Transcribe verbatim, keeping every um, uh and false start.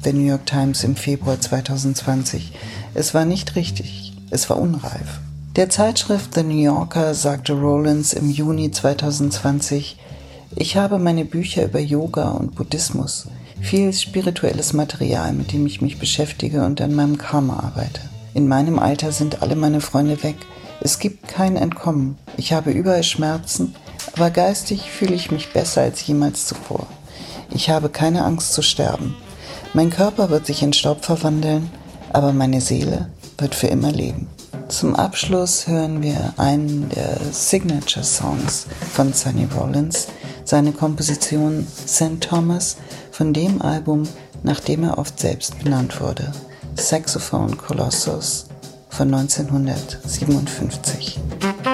der New York Times im Februar zweitausendzwanzig. Es war nicht richtig, es war unreif. Der Zeitschrift The New Yorker sagte Rollins im Juni zweitausendzwanzig, ich habe meine Bücher über Yoga und Buddhismus, viel spirituelles Material, mit dem ich mich beschäftige und an meinem Karma arbeite. In meinem Alter sind alle meine Freunde weg. Es gibt kein Entkommen. Ich habe überall Schmerzen, aber geistig fühle ich mich besser als jemals zuvor. Ich habe keine Angst zu sterben. Mein Körper wird sich in Staub verwandeln, aber meine Seele wird für immer leben. Zum Abschluss hören wir einen der Signature-Songs von Sonny Rollins, seine Komposition Sankt Thomas von dem Album, nach dem er oft selbst benannt wurde, Saxophone Colossus von neunzehnhundertsiebenundfünfzig.